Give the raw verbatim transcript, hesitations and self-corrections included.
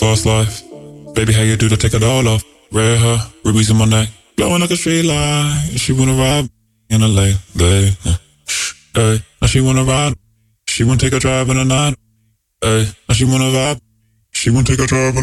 fast life. Baby, how you do to take it all off? Red hair, rubies in my neck, blowing like a straight line. She wanna ride in a late, late. Hey, now she wanna ride. She wanna take a drive in the night. Hey, now she wanna vibe. She wanna take a drive in